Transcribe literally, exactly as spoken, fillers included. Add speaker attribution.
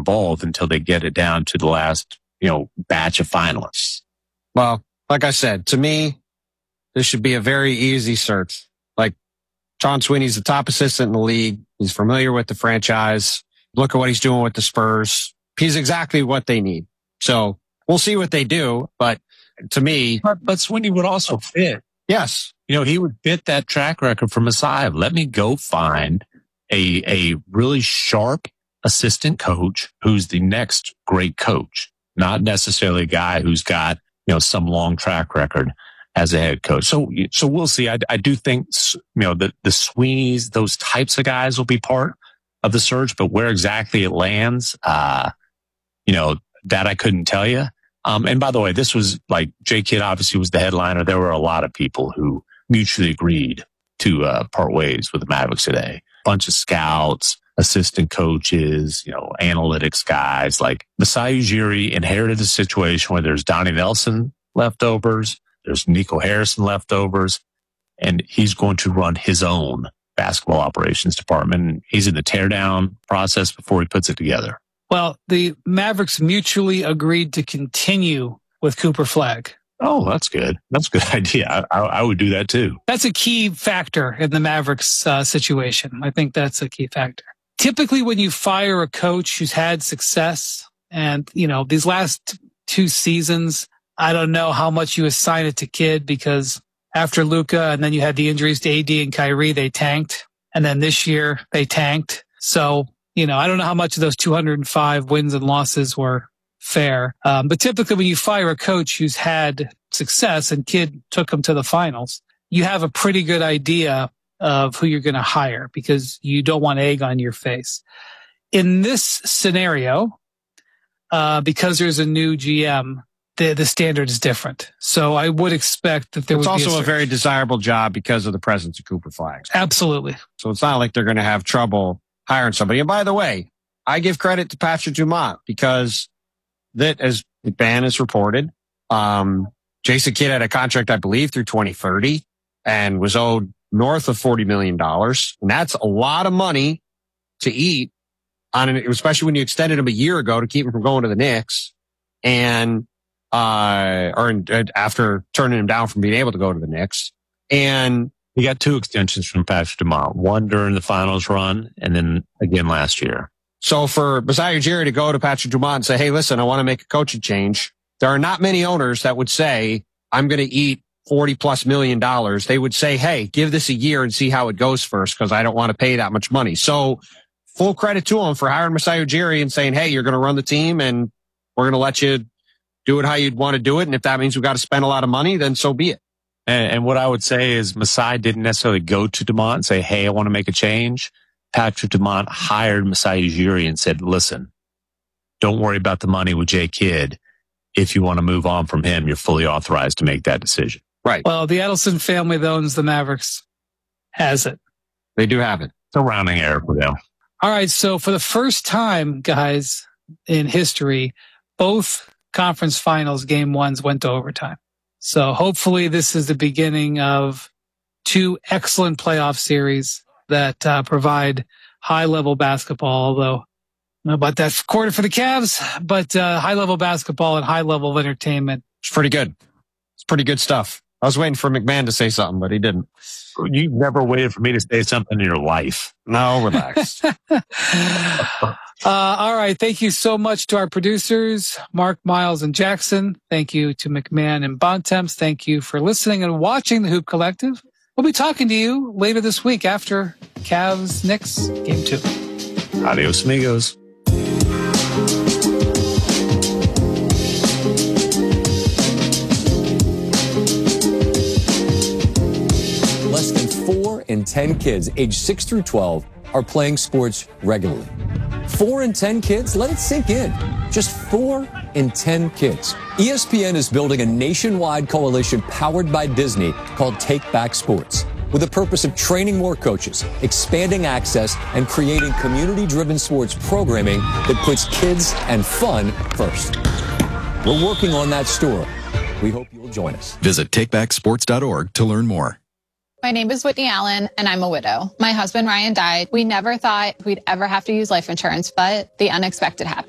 Speaker 1: both until they get it down to the last, you know, batch of finalists.
Speaker 2: Well, like I said, to me, this should be a very easy search. Like, John Sweeney's the top assistant in the league. He's familiar with the franchise. Look at what he's doing with the Spurs. He's exactly what they need. So we'll see what they do. But to me,
Speaker 1: but, but Sweeney would also fit.
Speaker 2: Yes.
Speaker 1: You know, he would fit that track record for Messiah. Let me go find a, a really sharp assistant coach who's the next great coach, not necessarily a guy who's got, you know, some long track record as a head coach. So, so we'll see. I, I do think, you know, the, the Sweeneys, those types of guys will be part of the search, but where exactly it lands, uh, you know, that I couldn't tell you. Um, and by the way, this was like Jay Kidd obviously was the headliner. There were a lot of people who mutually agreed to, uh, part ways with the Mavericks today. Bunch of scouts, assistant coaches, you know, analytics guys. Like Masai Ujiri inherited a situation where there's Donnie Nelson leftovers, there's Nico Harrison leftovers, and he's going to run his own basketball operations department. He's in the teardown process before he puts it together.
Speaker 3: Well, the Mavericks mutually agreed to continue with Cooper Flagg.
Speaker 1: Oh, that's good. That's a good idea. I, I, I would do that too.
Speaker 3: That's a key factor in the Mavericks uh, situation. I think that's a key factor. Typically, when you fire a coach who's had success, and, you know, these last two seasons, I don't know how much you assign it to Kidd, because after Luka and then you had the injuries to A D and Kyrie, they tanked. And then this year they tanked. So, you know, I don't know how much of those two hundred five wins and losses were fair. Um, but typically when you fire a coach who's had success, and Kidd took them to the finals, you have a pretty good idea of who you're going to hire, because you don't want egg on your face. In this scenario, uh, because there's a new G M, the, the standard is different. So I would expect that there
Speaker 2: it's
Speaker 3: would be
Speaker 2: also
Speaker 3: a,
Speaker 2: a very desirable job because of the presence of Cooper Flagg.
Speaker 3: Absolutely.
Speaker 2: So it's not like they're going to have trouble hiring somebody. And by the way, I give credit to Patrick Dumont, because that, as McMahon has reported, um, Jason Kidd had a contract, I believe, through twenty thirty and was owed north of forty million dollars. And that's a lot of money to eat on an, especially when you extended him a year ago to keep him from going to the Knicks. And, uh, or in, after turning him down from being able to go to the Knicks. And
Speaker 1: he got two extensions from Patrick Dumont, one during the finals run and then again last year.
Speaker 2: So for Masai Ujiri to go to Patrick Dumont and say, hey, listen, I want to make a coaching change. There are not many owners that would say, I'm going to eat forty plus million dollars. They would say, hey, give this a year and see how it goes first, because I don't want to pay that much money. So full credit to him for hiring Masai Ujiri and saying, hey, you're going to run the team and we're going to let you do it how you'd want to do it. And if that means we've got to spend a lot of money, then so be it.
Speaker 1: And, and what I would say is Masai didn't necessarily go to Dumont and say, hey, I want to make a change. Patrick Dumont hired Masai Ujiri and said, listen, don't worry about the money with Jay Kidd. If you want to move on from him, you're fully authorized to make that decision.
Speaker 2: Right.
Speaker 3: Well, the Adelson family that owns the Mavericks has it.
Speaker 2: They do have it.
Speaker 1: It's a rounding error for them.
Speaker 3: All right. So for the first time, guys, in history, both conference finals game ones went to overtime. So hopefully this is the beginning of two excellent playoff series that uh, provide high level basketball, although I don't know about that quarter for the Cavs, but uh, high level basketball and high level of entertainment.
Speaker 2: It's pretty good. It's pretty good stuff. I was waiting for McMahon to say something, but he didn't.
Speaker 1: You've never waited for me to say something in your life.
Speaker 2: No, relax.
Speaker 3: uh, all right. Thank you so much to our producers, Mark, Miles, and Jackson. Thank you to McMahon and Bontemps. Thank you for listening and watching the Hoop Collective. We'll be talking to you later this week after Cavs Knicks game two.
Speaker 1: Adios, amigos.
Speaker 4: Less than four in ten kids aged six through twelve are playing sports regularly. Four in ten kids? Let it sink in. Just four in ten kids. E S P N is building a nationwide coalition powered by Disney called Take Back Sports, with the purpose of training more coaches, expanding access, and creating community-driven sports programming that puts kids and fun first. We're working on that story. We hope you'll join us.
Speaker 5: Visit take back sports dot org to learn more.
Speaker 6: My name is Whitney Allen, and I'm a widow. My husband, Ryan, died. We never thought we'd ever have to use life insurance, but the unexpected happened.